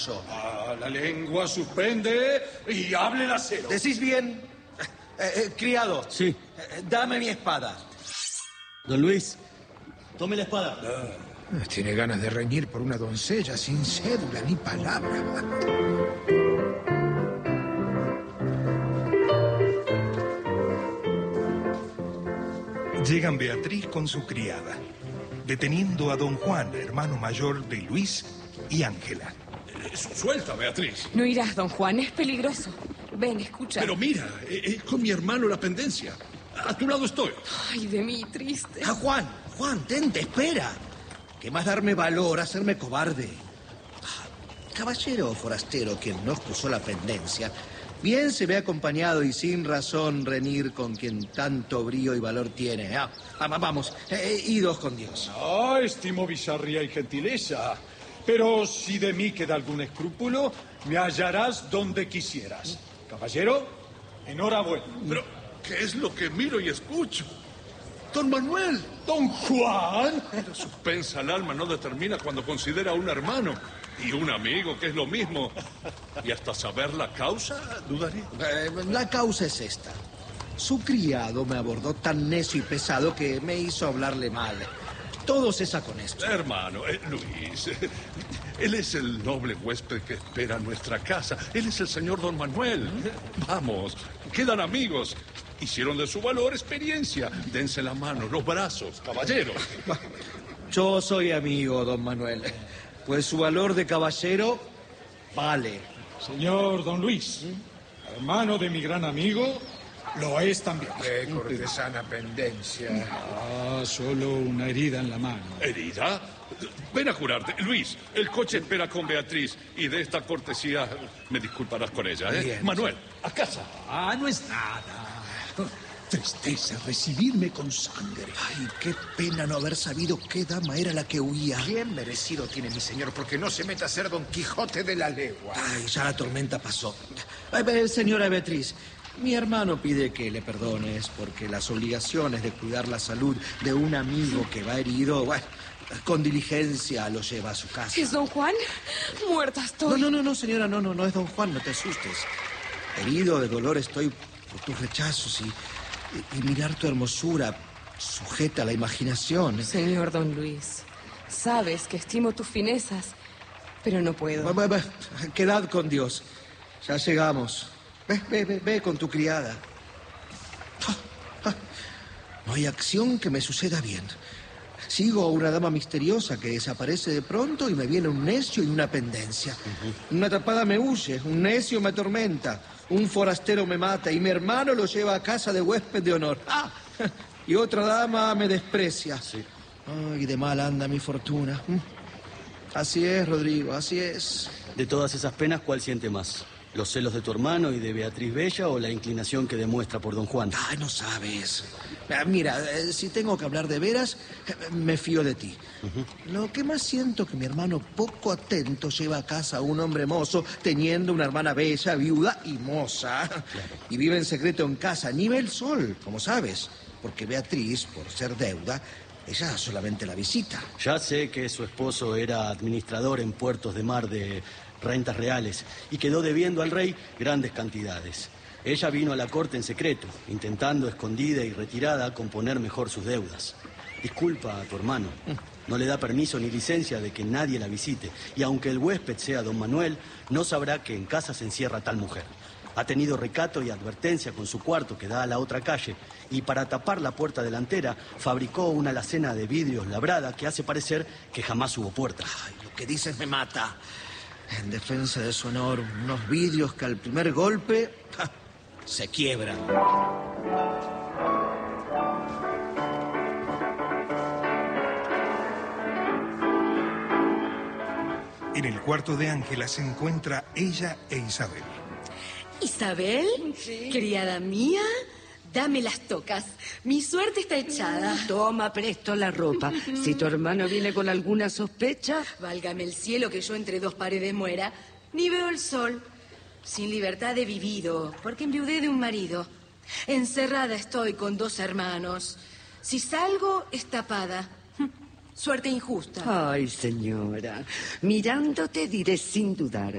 La lengua suspende y hable el acero. ¿Decís bien? Criado. Sí. Dame mi espada. Don Luis, tome la espada. Tiene ganas de reñir por una doncella sin cédula ni palabra. Llegan Beatriz con su criada, deteniendo a don Juan, hermano mayor de Luis y Ángela. Suelta, Beatriz. No irás, don Juan, es peligroso. Ven, escucha. Pero mira, es con mi hermano la pendencia. A tu lado estoy. Ay, de mí, triste. Juan, tente, espera. ¿Qué más darme valor, hacerme cobarde? Caballero o forastero, quien no excusó la pendencia, bien se ve acompañado y sin razón reñir con quien tanto brío y valor tiene. Vamos, idos con Dios. Estimo bizarría y gentileza. Pero si de mí queda algún escrúpulo, me hallarás donde quisieras. Caballero, enhorabuena. Pero, ¿qué es lo que miro y escucho? Don Manuel. Don Juan. La suspensa al alma no determina cuando considera a un hermano y un amigo, que es lo mismo. Y hasta saber la causa, dudaría. La causa es esta. Su criado me abordó tan necio y pesado que me hizo hablarle mal. Todo cesa con esto. Hermano, Luis, él es el noble huésped que espera nuestra casa. Él es el señor don Manuel. Vamos, quedan amigos. Hicieron de su valor experiencia. Dense la mano, los brazos, caballeros. Yo soy amigo, don Manuel, pues su valor de caballero vale. Señor don Luis, hermano de mi gran amigo, lo es también. Qué cortesana pendencia. Solo una herida en la mano. ¿Herida? Ven a curarte. Luis, el coche espera con Beatriz y de esta cortesía me disculparás con ella, ¿eh? Bien. Manuel, a casa. No es nada. Tristeza recibirme con sangre. Ay, qué pena no haber sabido qué dama era la que huía. Bien merecido tiene mi señor, porque no se meta a ser Don Quijote de la legua. Ay, ya la tormenta pasó. Señora Beatriz, mi hermano pide que le perdones porque las obligaciones de cuidar la salud de un amigo que va herido, bueno, con diligencia lo lleva a su casa. ¿Es don Juan? Muerta estoy. No, señora, no es don Juan, no te asustes. Herido de dolor estoy por tus rechazos y mirar tu hermosura sujeta a la imaginación. Señor don Luis, sabes que estimo tus finezas, pero no puedo. Quedad con Dios. Ya llegamos. Ve con tu criada. No hay acción que me suceda bien. Sigo a una dama misteriosa que desaparece de pronto y me viene un necio y una pendencia. Una tapada me huye, un necio me atormenta, un forastero me mata y mi hermano lo lleva a casa de huésped de honor. Y otra dama me desprecia. Sí. Ay, de mal anda mi fortuna. Así es, Rodrigo, así es. De todas esas penas, ¿cuál siente más? ¿Los celos de tu hermano y de Beatriz Bella o la inclinación que demuestra por don Juan? Ay, no sabes. Mira, si tengo que hablar de veras, me fío de ti. Lo que más siento que mi hermano poco atento lleva a casa a un hombre mozo teniendo una hermana bella, viuda y moza. Claro. Y vive en secreto en casa, ni ve el sol, como sabes. Porque Beatriz, por ser deuda, ella solamente la visita. Ya sé que su esposo era administrador en puertos de mar de rentas reales y quedó debiendo al rey grandes cantidades. Ella vino a la corte en secreto, intentando escondida y retirada componer mejor sus deudas. Disculpa a tu hermano, no le da permiso ni licencia de que nadie la visite, y aunque el huésped sea don Manuel, no sabrá que en casa se encierra tal mujer. Ha tenido recato y advertencia con su cuarto que da a la otra calle, y para tapar la puerta delantera fabricó una alacena de vidrios labrada que hace parecer que jamás hubo puerta. Ay, lo que dices me mata. En defensa de su honor, unos vidrios que al primer golpe se quiebran. En el cuarto de Ángela se encuentra ella e Isabel. ¿Isabel? Sí. Criada mía, dame las tocas. Mi suerte está echada. Toma presto la ropa. Si tu hermano viene con alguna sospecha... Válgame el cielo que yo entre dos paredes muera. Ni veo el sol. Sin libertad he vivido, porque enviudé de un marido. Encerrada estoy con dos hermanos. Si salgo, es tapada. Suerte injusta. Ay, señora, mirándote diré sin dudar